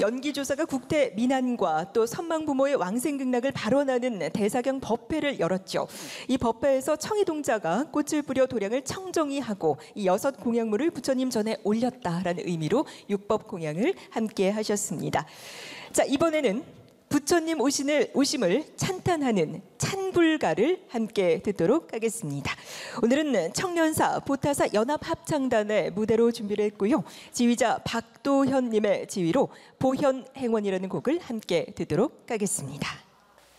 연기조사가 국태 민안과 또 선망 부모의 왕생극락을 발언하는 대사경 법회를 열었죠. 이 법회에서 청이동자가 꽃을 뿌려 도량을 청정히하고 이 6 공약물을 부처님 전에 올렸다라는 의미로 육법 공양을 함께 하셨습니다. 자, 이번에는 부처님 오심을 찬탄하는 찬불가를 함께 듣도록 하겠습니다. 오늘은 청년사 보타사 연합합창단의 무대로 준비를 했고요. 지휘자 박도현님의 지휘로 보현행원이라는 곡을 함께 듣도록 하겠습니다.